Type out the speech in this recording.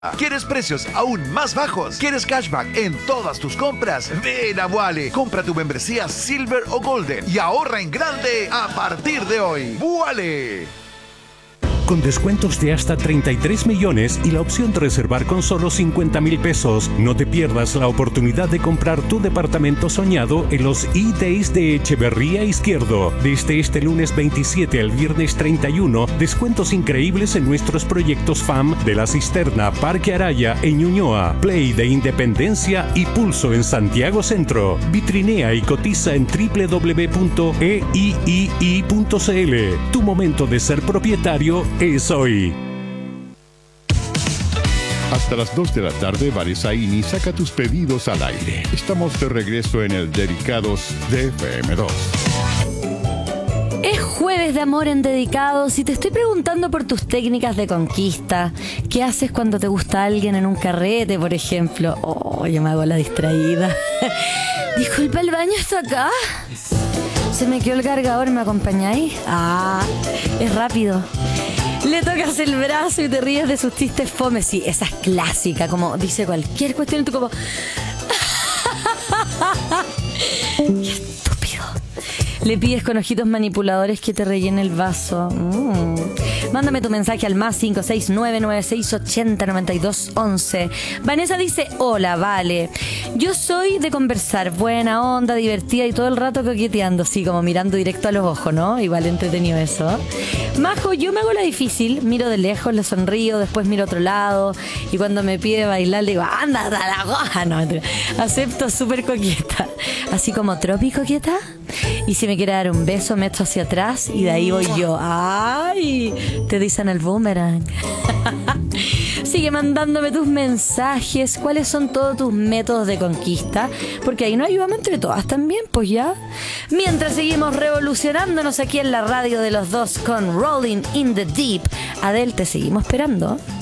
¿Quieres precios aún más bajos? ¿Quieres cashback en todas tus compras? Ven a Vuale. Compra tu membresía Silver o Golden y ahorra en grande a partir de hoy. ¡Vuale! Con descuentos de hasta 33 millones y la opción de reservar con solo 50,000 pesos. No te pierdas la oportunidad de comprar tu departamento soñado en los E-Days de Echeverría Izquierdo. Desde este lunes 27 al viernes 31, descuentos increíbles en nuestros proyectos FAM de La Cisterna, Parque Araya en Ñuñoa, Play de Independencia y Pulso en Santiago Centro. Vitrinea y cotiza en www.eiii.cl. Tu momento de ser propietario es hoy. Hasta las 2 de la tarde, Barisaini saca tus pedidos al aire. Estamos de regreso en el Dedicados de FM2. Es jueves de amor en Dedicados y te estoy preguntando por tus técnicas de conquista. ¿Qué haces cuando te gusta alguien en un carrete, por ejemplo? Oh, yo me hago la distraída. Disculpa, ¿el baño está acá? Se me quedó el cargador, ¿me acompañáis? Ah, es rápido. Le tocas el brazo y te ríes de sus chistes fome. Sí, esa es clásica, como dice cualquier cuestión y tú como... ¡Qué estúpido! Le pides con ojitos manipuladores que te rellene el vaso. Mándame tu mensaje al más 56996809211. Vanessa dice: hola, vale. Yo soy de conversar, buena onda, divertida y todo el rato coqueteando, sí, como mirando directo a los ojos, ¿no? Igual entretenido eso. Majo, yo me hago la difícil, miro de lejos, le sonrío, después miro a otro lado y cuando me pide bailar le digo: anda, da la goja. No, acepto, súper coqueta. Así como tropi coqueta. Y si me quiere dar un beso, me echo hacia atrás y de ahí voy yo. ¡Ay! Te dicen el boomerang. Sigue mandándome tus mensajes. ¿Cuáles son todos tus métodos de conquista? Porque ahí nos ayudamos entre todas también, pues ya. Mientras seguimos revolucionándonos aquí en la radio de los dos con Rolling in the Deep. Adele, te seguimos esperando.